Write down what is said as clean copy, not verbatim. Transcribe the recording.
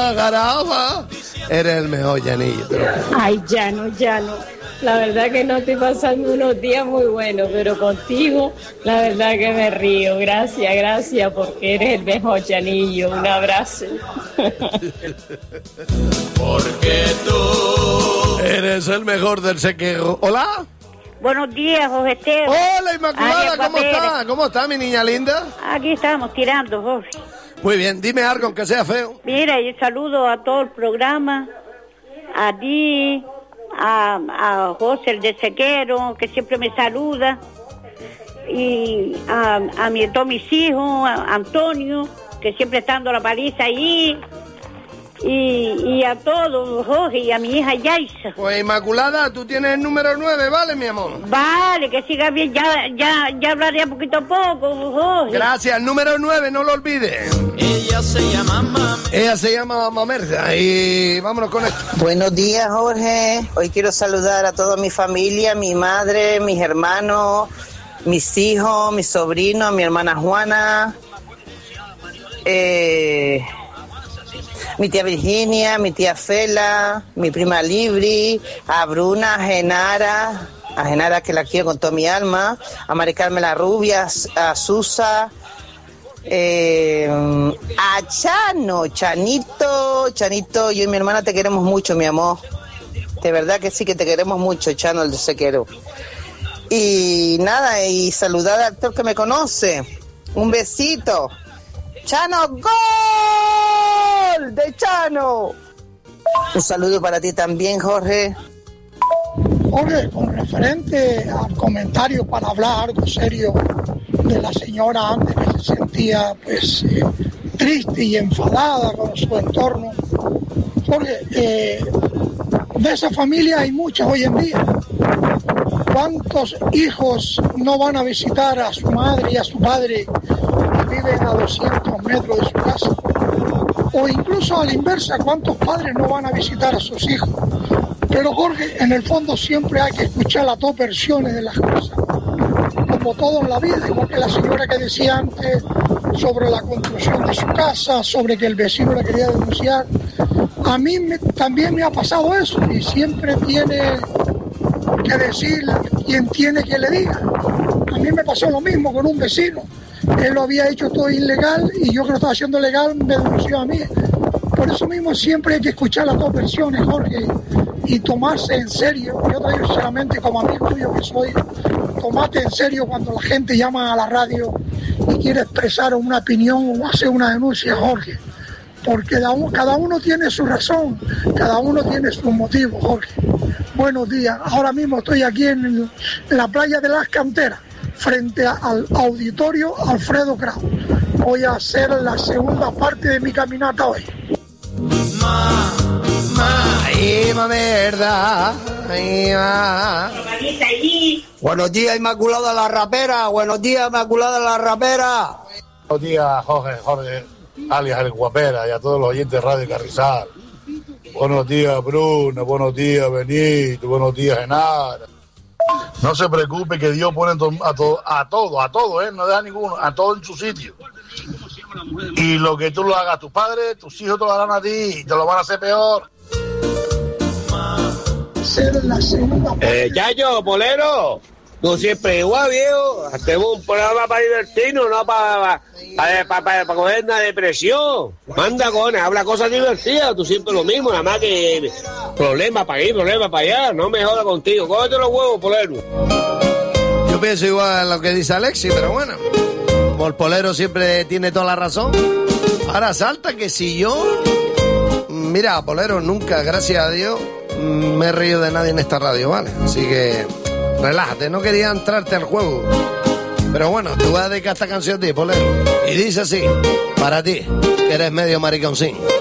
Garaba. Eres el mejor, Llanillo. Ay, Llano. La verdad que no estoy pasando unos días muy buenos, pero contigo, la verdad que me río. Gracias, porque eres el mejor, Llanillo. Un abrazo. Porque tú eres el mejor del sequero. Hola. Buenos días, Jorge Esteban. Hola, Inmaculada, ¿cómo está? ¿Cómo está, mi niña linda? Aquí estamos tirando, Jorge. Muy bien, dime algo, aunque sea feo. Mira, yo saludo a todo el programa, a ti, a José, el de Sequero, que siempre me saluda, y a todos mis hijos, a Antonio, que siempre está dando la paliza ahí, y a todos, Jorge, y a mi hija Yaisa. Pues Inmaculada, tú tienes el número 9, ¿vale, mi amor? Vale, que siga bien, ya hablaré poquito a poco, Jorge. Gracias, el número 9, no lo olvides. Ella se llama Mamá Merza, y vámonos con esto. Buenos días, Jorge. Hoy quiero saludar a toda mi familia, mi madre, mis hermanos, mis hijos, mis sobrinos, mi hermana Juana, mi tía Virginia, mi tía Fela, mi prima Libri, a Bruna, a Genara que la quiero con toda mi alma, a Mari Carmen la Rubia, a Susa, a Chanito, yo y mi hermana te queremos mucho, mi amor. De verdad que sí que te queremos mucho, Chano, el de Sequero. Y nada, y saludar al actor que me conoce. Un besito. Chano, ¡gol! De Chano. Un saludo para ti también, Jorge. Jorge, con referente al comentario para hablar algo serio de la señora antes que se sentía pues triste y enfadada con su entorno. Jorge, de esa familia hay muchas hoy en día. ¿Cuántos hijos no van a visitar a su madre y a su padre que viven a 200 metros de su casa? O incluso a la inversa, ¿cuántos padres no van a visitar a sus hijos? Pero Jorge, en el fondo siempre hay que escuchar las dos versiones de las cosas, como todo en la vida, igual que la señora que decía antes sobre la construcción de su casa, sobre que el vecino le quería denunciar. A mí también me ha pasado eso, y siempre tiene que decir quien tiene que le diga. A mí me pasó lo mismo con un vecino. Él lo había hecho todo ilegal y yo que lo estaba haciendo legal me denunció a mí. Por eso mismo siempre hay que escuchar las dos versiones, Jorge, y tomarse en serio. Yo te digo sinceramente, como amigo tuyo que soy, tomate en serio cuando la gente llama a la radio y quiere expresar una opinión o hacer una denuncia, Jorge. Porque cada uno tiene su razón, cada uno tiene su motivo, Jorge. Buenos días. Ahora mismo estoy aquí en la playa de Las Canteras, frente al auditorio Alfredo Kraus. Voy a hacer la segunda parte de mi caminata hoy. Verdad. Buenos días, Inmaculada la Rapera. Buenos días, Inmaculada la Rapera. Buenos días, Jorge, alias el Guapera, y a todos los oyentes de Radio Carrizal. Buenos días, Bruno. Buenos días, Benito. Buenos días, Genara. No se preocupe que Dios pone a todo, no deja ninguno, a todo en su sitio. Y lo que tú lo hagas a tus padres, tus hijos te lo harán a ti y te lo van a hacer peor. Chacho, Polero, tú siempre igual, viejo. Hacemos un programa para divertirnos, no para coger una depresión. Manda cojones, habla cosas divertidas, tú siempre lo mismo, nada más que problemas para aquí, problemas para allá. No me jodas contigo, cógete los huevos, Polero. Yo pienso igual a lo que dice Alexis, pero bueno, como el Polero siempre tiene toda la razón. Ahora salta que si yo... Mira, Polero, nunca, gracias a Dios, me he reído de nadie en esta radio, ¿vale? Así que relájate, no quería entrarte al juego. Pero bueno, tú vas a dedicar esta canción a ti, Polero. Y dice así, para ti, que eres medio mariconcín.